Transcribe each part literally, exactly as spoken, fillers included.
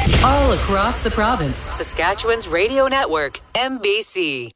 All across the province, Saskatchewan's radio network, M B C.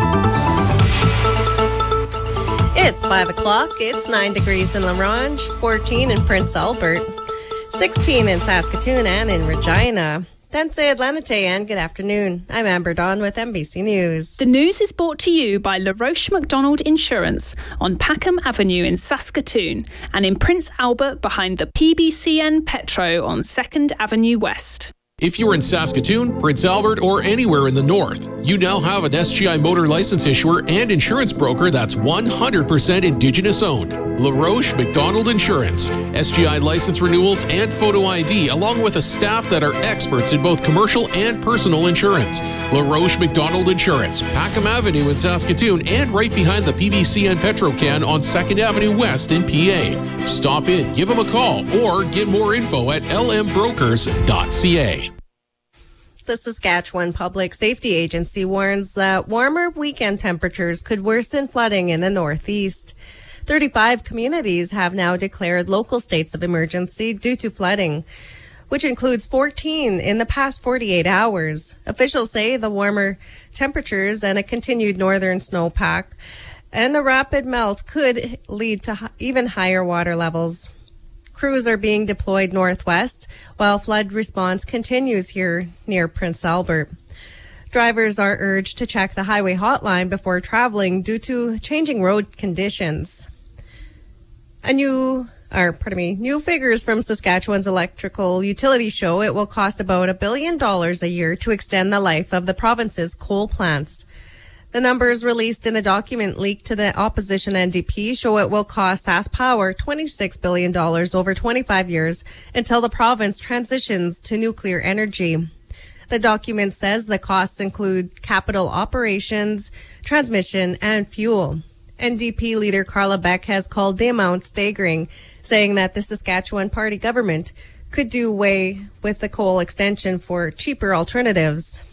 It's five o'clock. It's nine degrees in La Ronge, fourteen in Prince Albert, sixteen in Saskatoon and in Regina. Tense Atlantic and good afternoon. I'm Amber Dawn with M B C News. The news is brought to you by LaRoche McDonald Insurance on Packham Avenue in Saskatoon and in Prince Albert behind the P B C N Petro on second Avenue West. If you're in Saskatoon, Prince Albert, or anywhere in the north, you now have an S G I motor license issuer and insurance broker that's one hundred percent Indigenous owned. LaRoche McDonald Insurance. S G I license renewals and photo I D, along with a staff that are experts in both commercial and personal insurance. LaRoche McDonald Insurance, Packham Avenue in Saskatoon, and right behind the P B C N Petrocan on second Avenue West in P A. Stop in, give them a call, or get more info at l m brokers dot c a. The Saskatchewan Public Safety Agency warns that warmer weekend temperatures could worsen flooding in the northeast. thirty-five communities have now declared local states of emergency due to flooding, which includes fourteen in the past forty-eight hours. Officials say the warmer temperatures and a continued northern snowpack and a rapid melt could lead to even higher water levels. Crews are being deployed northwest while flood response continues here near Prince Albert. Drivers are urged to check the highway hotline before traveling due to changing road conditions. A new, or pardon me, new figures from Saskatchewan's electrical utility show it will cost about a billion dollars a year to extend the life of the province's coal plants. The numbers released in the document leaked to the opposition N D P show it will cost SaskPower twenty-six billion dollars over twenty-five years until the province transitions to nuclear energy. The document says the costs include capital operations, transmission, and fuel. N D P leader Carla Beck has called the amount staggering, saying that the Saskatchewan Party government could do away with the coal extension for cheaper alternatives.